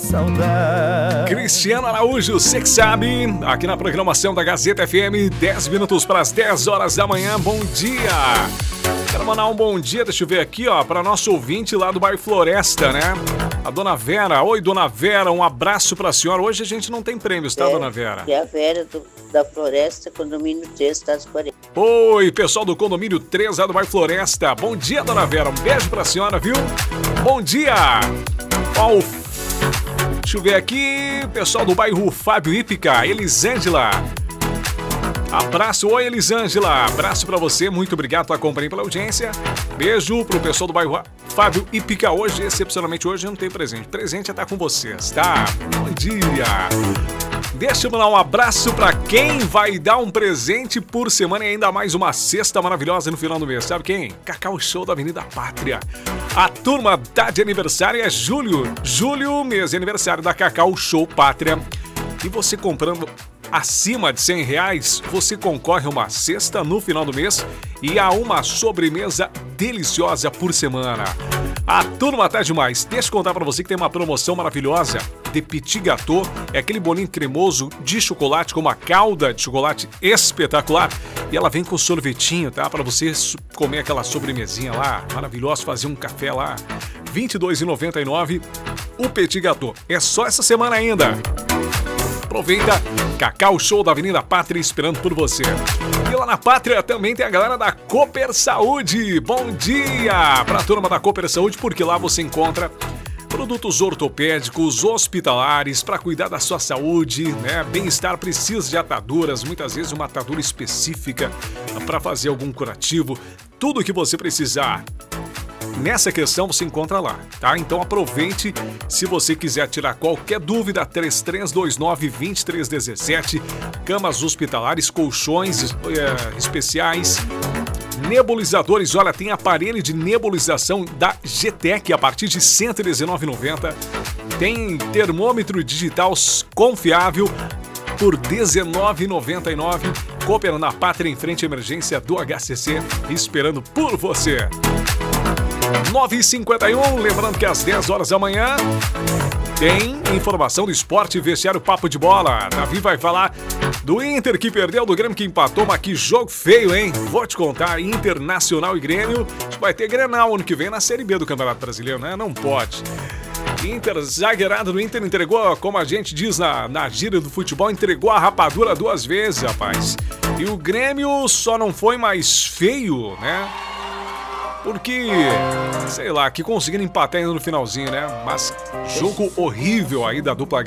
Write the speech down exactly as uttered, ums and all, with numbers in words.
saudade. Cristiano Araújo, cê que sabe, aqui na programação da Gazeta F M, dez minutos para as dez horas da manhã. Bom dia! Quero mandar um bom dia, deixa eu ver aqui, ó, para nosso ouvinte lá do bairro Floresta, né? A dona Vera. Oi, dona Vera, um abraço pra senhora. Hoje a gente não tem prêmios, tá, é, dona Vera? É a Vera do, da Floresta, condomínio três, Estados Quarenta. Oi, pessoal do condomínio três lá do bairro Floresta. Bom dia, dona Vera. Um beijo pra senhora, viu? Bom dia! Ó, o... Deixa eu ver aqui, pessoal do bairro Fábio Ípica, Elisângela. Abraço, oi Elisângela, abraço pra você, muito obrigado pela companhia e pela audiência. Beijo pro pessoal do bairro Fábio Ípica. Hoje, excepcionalmente hoje, eu não tenho presente. Presente é estar com vocês, tá? Bom dia! Deixa eu mandar um abraço pra quem vai dar um presente por semana e ainda mais uma cesta maravilhosa no final do mês. Sabe quem? Cacau Show da Avenida Pátria. A turma tá de aniversário é Júlio. Júlio, mês de aniversário da Cacau Show Pátria. E você comprando acima de cem reais, você concorre a uma cesta no final do mês e a uma sobremesa deliciosa por semana. A turma tá demais. Deixa eu contar pra você que tem uma promoção maravilhosa de Petit Gâteau. É aquele bolinho cremoso de chocolate com uma calda de chocolate espetacular. E ela vem com sorvetinho, tá? Pra você comer aquela sobremesinha lá, maravilhosa, fazer um café lá. vinte e dois reais e noventa e nove centavos o Petit Gâteau. É só essa semana ainda. Aproveita, Cacau Show da Avenida Pátria esperando por você. E lá na Pátria também tem a galera da Cooper Saúde. Bom dia para a turma da Cooper Saúde, porque lá você encontra produtos ortopédicos, hospitalares, para cuidar da sua saúde, né? Bem-estar precisa de ataduras, muitas vezes uma atadura específica para fazer algum curativo. Tudo o que você precisar nessa questão você encontra lá, tá? Então aproveite, se você quiser tirar qualquer dúvida, três três dois nove, dois três um sete, camas hospitalares, colchões é, especiais, nebulizadores, olha, tem aparelho de nebulização da G Tec a partir de cento e dezenove reais e noventa centavos, tem termômetro digital confiável por dezenove reais e noventa e nove centavos, Cooper na Pátria em frente à emergência do H C C, esperando por você. nove e cinquenta e um, lembrando que às dez horas da manhã tem informação do esporte, vestiário Papo de Bola. Davi vai falar do Inter que perdeu, do Grêmio que empatou, mas que jogo feio, hein? Vou te contar, Internacional e Grêmio, vai ter Grenal ano que vem na Série B do Campeonato Brasileiro, né? Não pode. Inter, zagueirado do Inter entregou, como a gente diz na, na gíria do futebol, entregou a rapadura duas vezes, rapaz. E o Grêmio só não foi mais feio, né? Porque, sei lá, que conseguiram empatar ainda no finalzinho, né? Mas jogo horrível aí da dupla